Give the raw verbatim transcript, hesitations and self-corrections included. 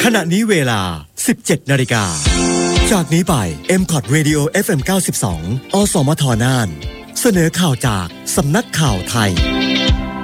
ขณะนี้เวลา สิบเจ็ดนาฬิกา จากนี้ไป เอ็ม คอท Radio เอฟ เอ็ม เก้าสิบสอง อสมทน่านเสนอข่าวจากสำนักข่าวไทย